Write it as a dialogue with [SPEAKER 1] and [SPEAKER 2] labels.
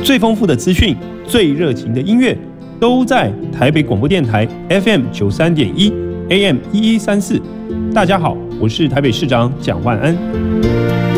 [SPEAKER 1] 最丰富的资讯、最热情的音乐，都在台北广播电台 FM 93.1 AM 1134。大家好，我是台北市长蒋万安。